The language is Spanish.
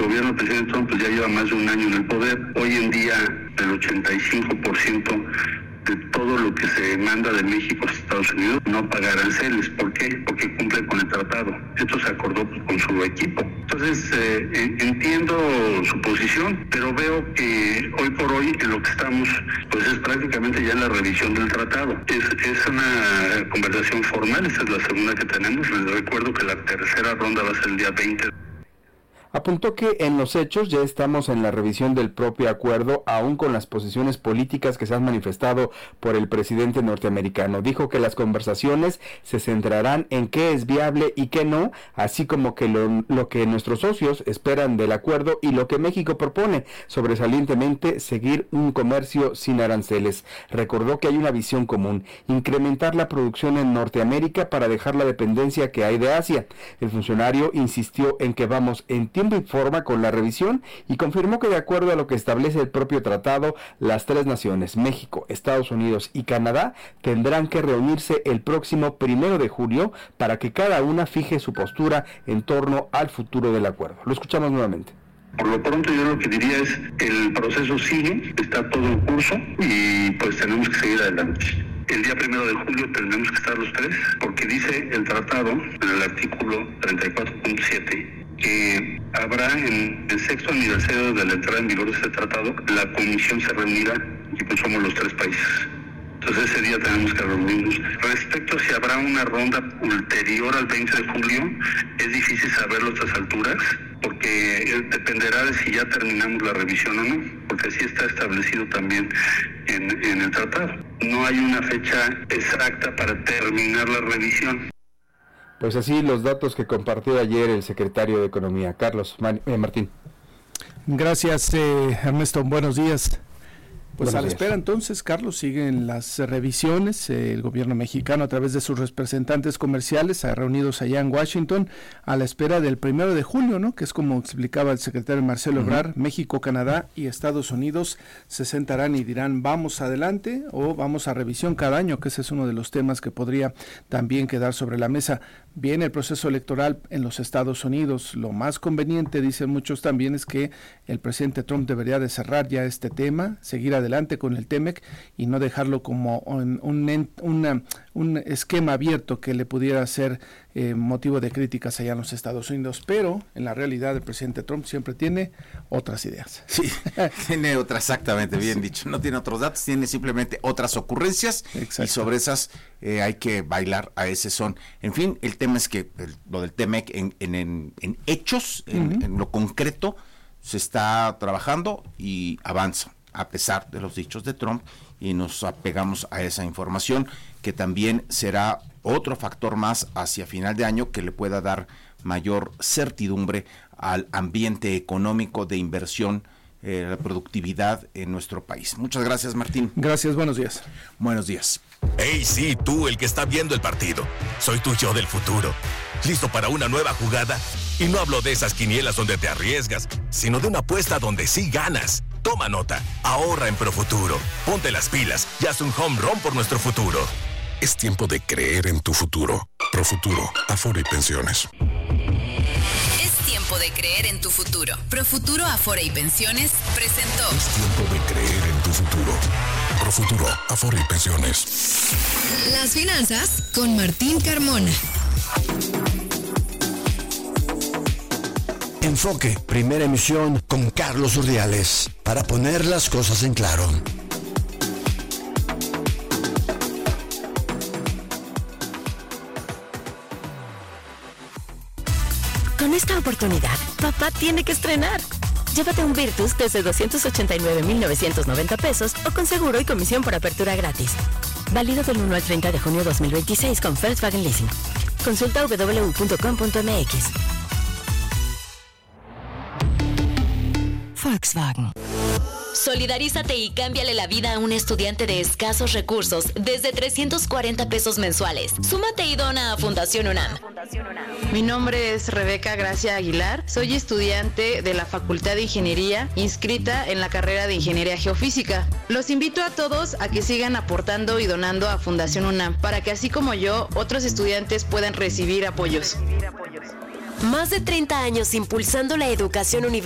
gobierno del presidente Trump pues ya lleva más de un año en el poder. Hoy en día el 85% de todo lo que se manda de México a Estados Unidos no paga aranceles. ¿Por qué? Porque cumple con el tratado. Esto se acordó con su equipo. Entonces, entiendo su posición, pero veo que hoy por hoy en lo que estamos, pues es prácticamente ya la revisión del tratado. Es una conversación formal, esta es la segunda que tenemos. Les recuerdo que la tercera ronda va a ser el día 20. Apuntó que en los hechos ya estamos en la revisión del propio acuerdo, aún con las posiciones políticas que se han manifestado por el presidente norteamericano. Dijo que las conversaciones se centrarán en qué es viable y qué no, así como que lo que nuestros socios esperan del acuerdo y lo que México propone, sobresalientemente seguir un comercio sin aranceles. Recordó que hay una visión común: incrementar la producción en Norteamérica para dejar la dependencia que hay de Asia. El funcionario insistió en que vamos en tiempo y forma con la revisión y confirmó que de acuerdo a lo que establece el propio tratado, las tres naciones, México, Estados Unidos y Canadá, tendrán que reunirse el próximo 1 de julio para que cada una fije su postura en torno al futuro del acuerdo. Lo escuchamos nuevamente. Por lo pronto yo lo que diría es que el proceso sigue, está todo en curso y pues tenemos que seguir adelante. El día 1 de julio tenemos que estar los tres, porque dice el tratado, en el artículo 34.7, que habrá en el 6º aniversario de la entrada en vigor de este tratado, la comisión se reunirá y pues somos los tres países. Entonces ese día tenemos que reunirnos. Respecto a si habrá una ronda ulterior al 20 de julio, es difícil saberlo a estas alturas, porque dependerá de si ya terminamos la revisión o no, porque así está establecido también en el tratado. No hay una fecha exacta para terminar la revisión. Pues así los datos que compartió ayer el secretario de Economía, Carlos Martín. Gracias, Ernesto. Buenos días. Pues Buenos a la días. espera entonces, Carlos, siguen las revisiones. El gobierno mexicano, a través de sus representantes comerciales, reunidos allá en Washington, a la espera del 1 de julio, ¿no? Que es como explicaba el secretario Marcelo Ebrard, México, Canadá y Estados Unidos se sentarán y dirán, vamos adelante o vamos a revisión cada año, que ese es uno de los temas que podría también quedar sobre la mesa. Viene el proceso electoral en los Estados Unidos. Lo más conveniente, dicen muchos también, es que el presidente Trump debería de cerrar ya este tema, seguir adelante con el TEMEC y no dejarlo como un esquema abierto que le pudiera ser motivo de críticas allá en los Estados Unidos. Pero en la realidad el presidente Trump siempre tiene otras ideas. Sí, tiene otras, exactamente, bien dicho. No tiene otros datos, tiene simplemente otras ocurrencias. Exacto. Y sobre esas hay que bailar a ese son. En fin, el tema es que lo del TEMEC en hechos, en lo concreto, se está trabajando y avanza, a pesar de los dichos de Trump, y nos apegamos a esa información, que también será otro factor más hacia final de año que le pueda dar mayor certidumbre al ambiente económico de inversión, la productividad en nuestro país. Muchas gracias, Martín. Gracias, buenos días. Buenos días. Hey, sí, tú, el que está viendo el partido. Soy tu yo del futuro. ¿Listo para una nueva jugada? Y no hablo de esas quinielas donde te arriesgas, sino de una apuesta donde sí ganas. Toma nota, ahorra en Profuturo. Ponte las pilas y haz un home run por nuestro futuro. Es tiempo de creer en tu futuro. Profuturo, Afore y Pensiones. Es tiempo de creer en tu futuro. Profuturo, Afore y Pensiones presentó. Es tiempo de creer en tu futuro. Profuturo, Afore y Pensiones. Las finanzas con Martín Carmona. Enfoque, primera emisión con Carlos Urdiales, para poner las cosas en claro. Con esta oportunidad, papá tiene que estrenar. Llévate un Virtus desde 289,990 pesos o con seguro y comisión por apertura gratis. Válido del 1 al 30 de junio 2026 con Volkswagen Leasing. Consulta www.com.mx. Volkswagen. Solidarízate y cámbiale la vida a un estudiante de escasos recursos desde 340 pesos mensuales. Súmate y dona a Fundación UNAM. Mi nombre es Rebeca Gracia Aguilar. Soy estudiante de la Facultad de Ingeniería, inscrita en la carrera de Ingeniería Geofísica. Los invito a todos a que sigan aportando y donando a Fundación UNAM para que, así como yo, otros estudiantes puedan recibir apoyos. Más de 30 años impulsando la educación universitaria